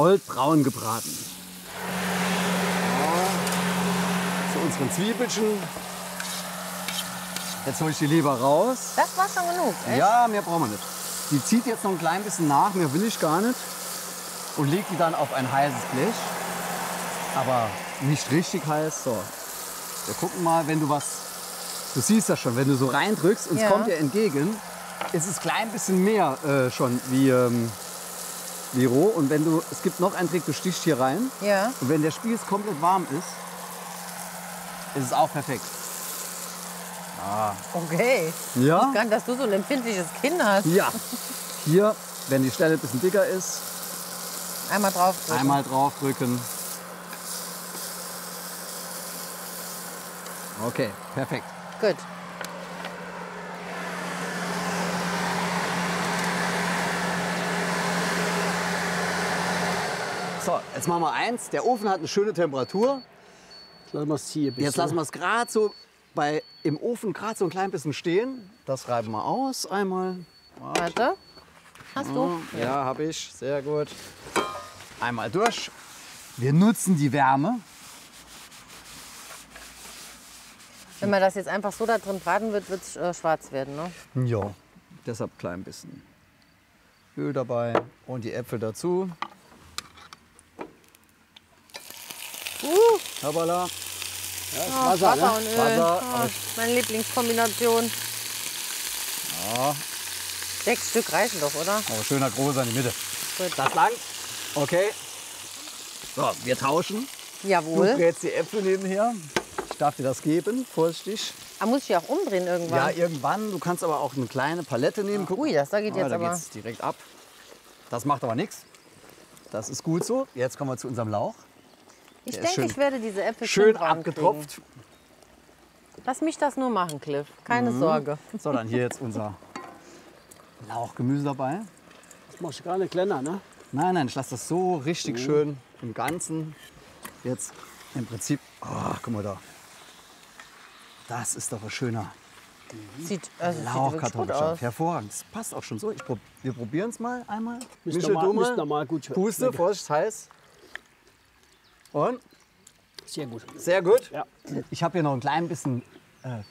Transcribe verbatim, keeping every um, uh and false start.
Goldbraun gebraten. Ja. Zu unseren Zwiebelchen. Jetzt hole ich die Leber raus. Das war schon genug, echt? Ja, mehr brauchen wir nicht. Die zieht jetzt noch ein klein bisschen nach, mehr will ich gar nicht. Und legt die dann auf ein heißes Blech. Aber nicht richtig heiß. So. Wir gucken mal, wenn du was, du siehst das schon, wenn du so reindrückst und Ja. es kommt dir entgegen, ist es ein klein bisschen mehr äh, schon wie, ähm, wie roh. Und wenn du, es gibt noch einen Trick, du stichst hier rein. Ja. Und wenn der Spieß komplett warm ist, ist es auch perfekt. Okay. Ja? Ich kann, dass du so ein empfindliches Kinn hast. Ja. Hier, wenn die Stelle ein bisschen dicker ist, Einmal drauf drücken. einmal draufdrücken. Okay, perfekt. Gut. So, jetzt machen wir eins. Der Ofen hat eine schöne Temperatur. Lassen wir es hier ein bisschen. Jetzt lassen wir es gerade so bei, im Ofen gerade so ein klein bisschen stehen. Das reiben wir aus einmal. Warte. Hast du? Ja, habe ich. Sehr gut. Einmal durch. Wir nutzen die Wärme. Wenn man das jetzt einfach so da drin braten wird, wird es äh, schwarz werden, ne? Ja. Deshalb klein bisschen Öl dabei und die Äpfel dazu. Uh, Hoppala. oh, Wasser, Wasser ne? und Öl. Wasser, Oh, aber- meine Lieblingskombination. Ja, Sechs Stück reichen doch, oder? aber schöner großer in die Mitte. Gut. Das langt. Okay. So, wir tauschen. Du Jawohl. brätst die Äpfel nebenher. Ich darf dir das geben, vorsichtig. Ah, muss ich ja auch umdrehen Ja, irgendwann? irgendwann. Du kannst aber auch eine kleine Palette nehmen. Guck. Ui, das da geht Ah, jetzt da aber. geht's direkt ab. Das macht aber nichts. Das ist gut so. Jetzt kommen wir zu unserem Lauch. Ich der ist denke, schön- ich werde diese Äpfel Schön braun abgetropft. kriegen. Lass mich das nur machen, Cliff. Keine Mhm. Sorge. So, dann hier jetzt unser Lauchgemüse dabei. Das machst du gar nicht kleiner, ne? Nein, nein, ich lasse das so richtig schön im Ganzen. Jetzt im Prinzip, oh, guck mal da. Das ist doch ein schöner Sieht, also, sieht wirklich gut Lauchkartoffelsalat. aus. Hervorragend. Das passt auch schon so. Ich prob wir probieren es mal einmal. Müsst Michel, normal- du müsst mal. normal gut Puste, schmecken. Vorsicht, heiß. Und? Sehr gut. Sehr gut. Ja. Ich habe hier noch ein klein bisschen äh,